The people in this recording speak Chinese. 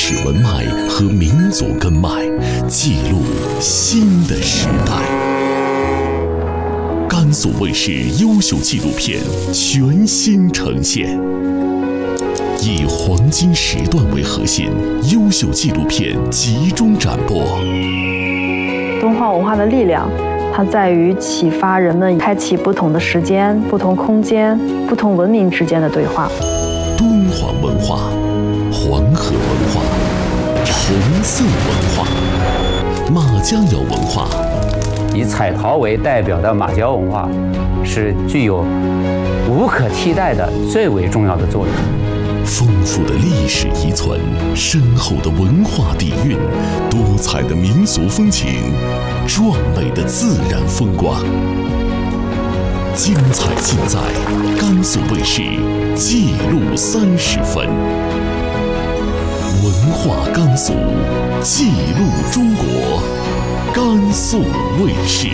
史文脉和民族根脉，记录新的时代。甘肃卫视优秀纪录片全新呈现，以黄金时段为核心，优秀纪录片集中展播。 敦煌文化的力量，它在于启发人们开启不同的时间、不同空间、不同文明之间的对话。 敦煌文化、黄河文化、红色文化、马家窑文化。 以彩陶为代表的马家文化，是具有无可替代的最为重要的作用。 丰富的历史遗存，深厚的文化底蕴，多彩的民俗风情，壮美的自然风光，精彩尽在甘肃卫视记录30分。文化甘肃，记录中国，甘肃卫视。